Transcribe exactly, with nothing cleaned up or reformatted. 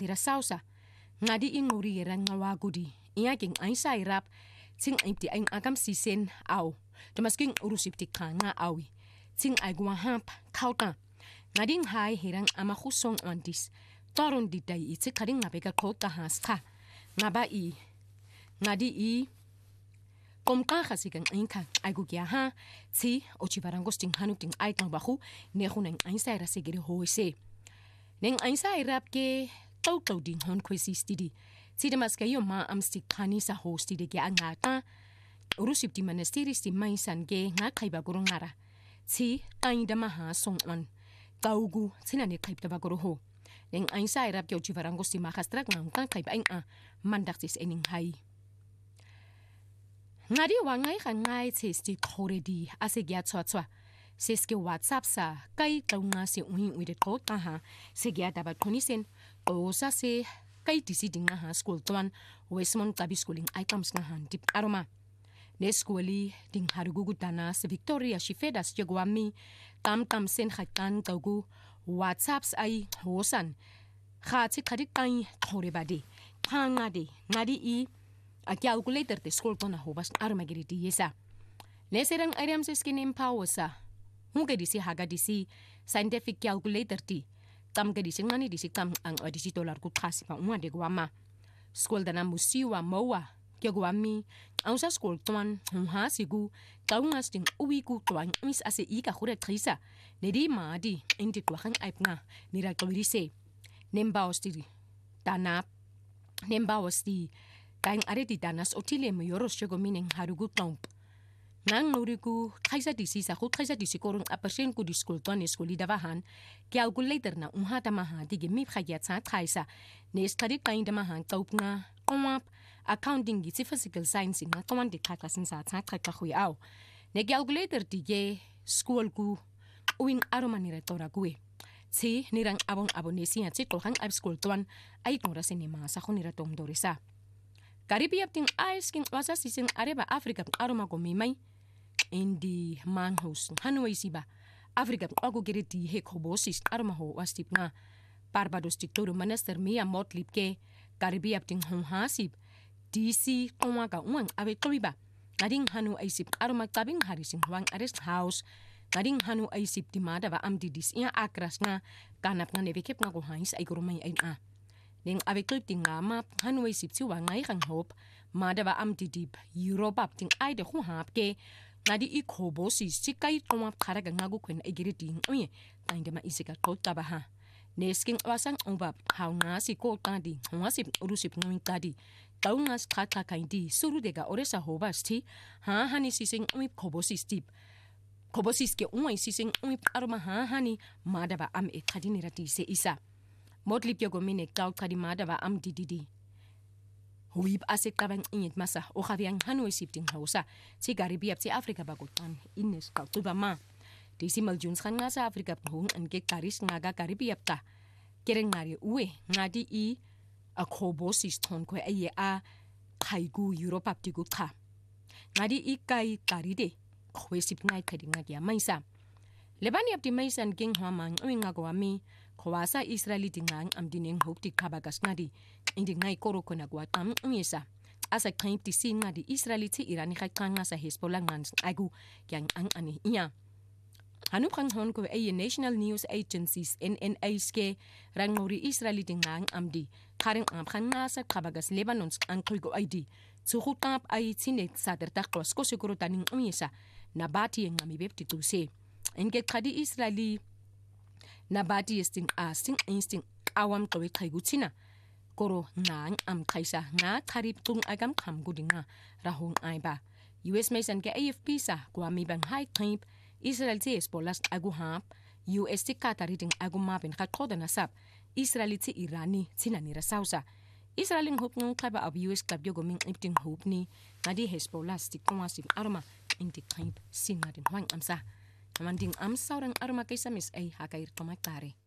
dira sausa ngadi inguri yerang ngawagudi iyaking ay sairap ting impti ay agam sisen au damasking urusip ti kanga awi ting ay guwahap kauta ngading hai hirang ama khusong antis toron di dai itse kading ngabeka kota haska ngaba i ngadi i komka khasigang inka ay gugya ha si ochivarangos ting hanuk ting ay tang bahu ne khunang ay saira segere hoise neng ay sairap ke tau tau ding hon kwesi stidi si demas kayo ma amsti kani sa hosti de kya ngata urusip ti manastiri sti maisan ge nga khaiba guru ngara si ay dama ha song on taugu sinani khaib taba guru ho neng ay sairap ke ochivarangos ti makastrak nang kan khaib ay a mandaktis ening hai ngadi wangai khan ngai chesti khoredi ase gya chwa chwa seske whatsapp sa kai taunga se ui ui de ko ta ha se gya daba khonisen o sa se kai tisi dinga ha school twan westmont tabi schooling items nga han tip aroma ne schooли ding harugu dana se victoria shifedas jogwami tam tam sen khatan taugu whatsapps ai hosan kha chi khadik tai khore badi khanga de ngadi i a calculator te school tona hobas armagiri di yesa neserang ariam se skin empowsa hunga disi haga disi scientific calculator ti tam ga disi ngani disi tam ang adisi dollar ku khasi pa umade gwama school dana musiwa mowa ke gwami ang sa school ton ha sigu taunga sting uwi ku twang mis ase ika khura trisa nedi madi indi twang aipnga nira tawiri nembaosti tanap nembaosti kaing areti danas otile mo yoros chego mineng harugu tomp nang nuriku khaisa disi sa khut khaisa disi korung apersen ku di school ton skoli davahan calculator na umhata maha dige mi khagya cha khaisa ne study kaing dama han topnga komap accounting gi physical science na command de khaklasin sa cha khakha khui aw ne calculator dige school ku uin aromani retora kuwe si nirang abong abonesi at si kolhang ab school ton ay tora sinema sa khunira tom dorisa Karibiap ting ice king wasa sising areba Africa aroma ko mimay indi manhos Hanoi siba Africa ago gereti he kobosis aroma ho wastip nga Barbados tiktoro minister Mia Motlip ke Karibiap ting hong hasip D C konwaga uang abe toiba ngading hanu aisip aroma tabing harising huang arrest house ngading hanu aisip timada ba amdidis ia akras nga kanap nga nebekep nga ko hais ay kurumay ay a Ning abeklik ting ngama hanway sip si wangai khang hop madaba am didip Europe ting ai de hap ke ngadi ikobo si sikai toma kharaga ngagu kwen egiri ting uye tangema isika kota ba ha nesking wasang obab haunga si ko tadi ngasi urusip ngin tadi taunga skata kaindi suru dega oresa hobasti ha hani sising umi kobo si stip kobo si ke umai sising umi aroma ha hani madaba am e khadini rati se isa Motlip yogo mine kau kadimada ba am dididi. Huib asik tabang init masa o khaviang hanoi sifting hausa. Si Karibiap si Afrika bagutan ines kau tuba ma. Di si maljuns kan nga sa Afrika pahung anke karis ngaga Karibiap ta. Kereng ngari uwe ngadi i a kobo siston kwe aye a kaigu Europap tigu ta. Ngadi i kai karide kwe sip ngai kadi ngagia maisa. Lebani ap di maisan king hamang uwi ngagwa mi Kwasa Israeli tingang am dineng hok ti kabagas ngadi indi ngai koro kona gwa tam umisa asa kain ti sin ngadi Israeli ti Irani khakanga sa Hezbollah ngans agu yang ang ani iya hanu khang hon ko ay national news agencies N N A ske rangori Israeli tingang amdi khareng am khanga sa kabagas Lebanon ang kulgo I D tsukutap ay tinek sa dertak klos ko siguro taning umisa nabati yang ngami bep ti tuse engke khadi Israeli Nabati esting asting insting awam towe kaigutina koro ngang am kaisa nga karip tung agam kam gudinga rahong aiba U S Mason ke A F P sa kwami bang high camp Israel ti Hezbollah agu hap U S ti Qatar ding agu mapin khatkoda nasap Israel ti Irani tinani rasausa Israel ing hop ng kaba ab U S club yogo ming ipting hope ni ngadi Hezbollah ti kwasing arma inti camp sinadin hwang amsa Namanding am saurang arma kaysa mis ay hakair komentari.